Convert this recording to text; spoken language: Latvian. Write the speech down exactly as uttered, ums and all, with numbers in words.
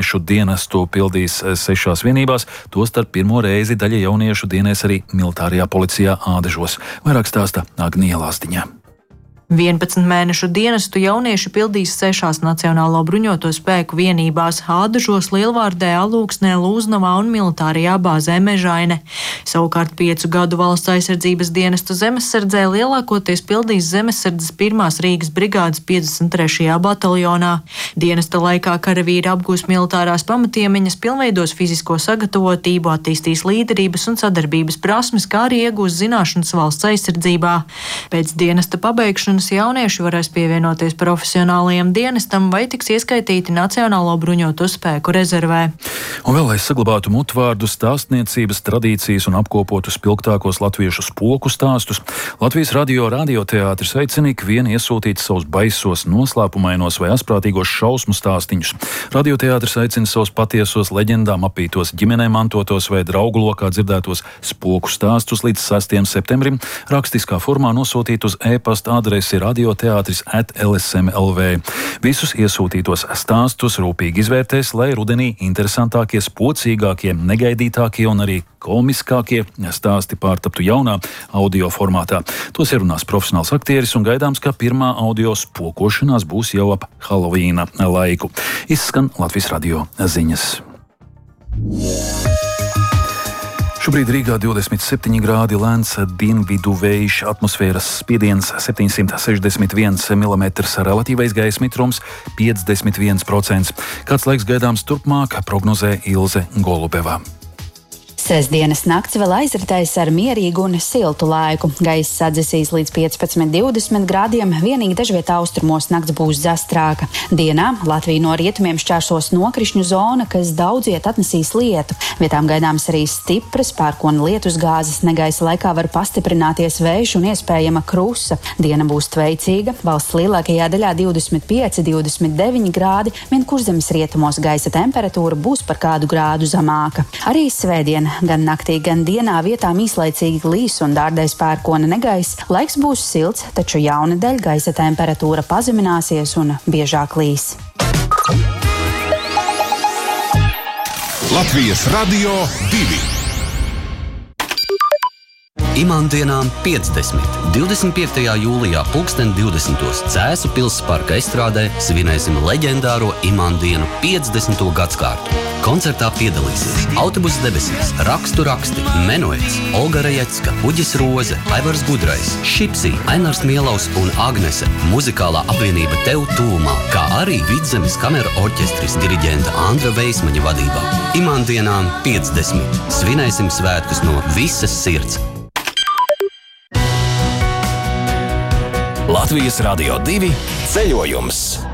jauniešu dienestu pildīs sešās vienībās, tostarp pirmo reizi daļa jauniešu dienēs arī militārajā policijā Ādažos. Vairāk stāsta Agnija Lāsdiņa. vienpadsmit mēnešu dienestu jaunieši pildīs sešās Nacionālo bruņoto spēku vienībās – Ādažos, Lielvārdē, Alūksnē, Lūznavā un militārajā bāzē Mežaine. Savukārt piecu gadu valsts aizsardzības dienestu zemesardzē lielākoties pildīs zemesardzes pirmās Rīgas brigādes piecdesmit trešajā bataljonā. Dienesta laikā karavīri apgūs militārās pamatiemiņas, pilnveidos fizisko sagatavotību, attīstīs līderības un sadarbības prasmes, kā arī iegūs zināšanas valsts aizsardzībā. Pēc dienesta pabeigšanas jaunieši varēs pievienoties profesionālajiem dienestam vai tiks ieskaitīti Nacionālo bruņoto spēku rezervē. Un vēl, lai saglabātu mutvārdu, stāstniecības tradīcijas un apkopotu spilgtākos latviešu spoku stāstus, Latvijas radio radioteātris aicina ikvienu iesūtīt savus baisos, noslēpumainos vai asprātīgos šausmu stāstiņus. Radioteātris aicina savus patiesos leģendām apītos, ģimenē mantotos vai draugu lokā dzirdētos spoku stāstus līdz sestajam septembrim rakstiskā formā nosūtīt uz e-pasta adresi radioteātris at l s m punkt l v. Visus iesūtītos stāstus rūpīgi izvērtēs, lai rudenī interesantākie, spocīgākie, negaidītākie un arī komiskākie stāsti pārtaptu jaunā audio formātā. Tos ierunās profesionāls aktieris un gaidāms, ka pirmā audio spokošanās būs jau ap Halovīna laiku. Izskan Latvijas radio ziņas. Šobrīd Rīgā divdesmit septiņi grādi, lēns dienvidu vējš, atmosfēras spiediens septiņsimt sešdesmit viens milimetrs, relatīvais gaisa mitrums piecdesmit viens procents. Kāds laiks gaidāms turpmāk, prognozē Ilze Golubeva. Sestdienas nakts vēl aizritēs ar mierīgu un siltu laiku. Gaiss sadzisīs līdz piecpadsmit divdesmit grādiem, vienīgi dažvietā austrumos nakts būs zastrāka. Dienā Latviju no rietumiem šķērsos nokrišņu zona, kas daudziet atnesīs lietu. Vietām gaidāms arī stipras pērkona lietusgāzes, negaisa laikā var pastiprināties vējš un iespējama krusa. Diena būs tveicīga, valsts lielākajā daļā divdesmit pieci līdz divdesmit deviņi grādi, vien kurzemes rietumos gaisa temperatūra būs par kādu grādu zemāka. Arī svētdien gan naktī, gan dienā vietām īslaicīgi līs un dārdēs pērkona negaiss. Laiks būs silts, taču jaunedēļ gaisa temperatūra pazemināsies un biežāk līs. Latvijas radio divi. Imandienām piecdesmit. divdesmit piektajā jūlijā pulksten divdesmitos Cēsu Pils parka estrādē svinēsim leģendāro Imandienu piecdesmito gadskārtu. Koncertā piedalīsies Autobuss debesīs, Rakstu raksti, Menuets, Olga Rejecka, Uģis Roze, Aivars Gudrais, Šipsī, Ainars Mielaus un Agnese, muzikālā apvienība Tev tūmā, kā arī Vidzemes kamera orķestris diriģenta Andra Veismaņa vadībā. Imandienām piecdesmit. Svinēsim svētkus no visas sirds. Latvijas radio divi ceļojums.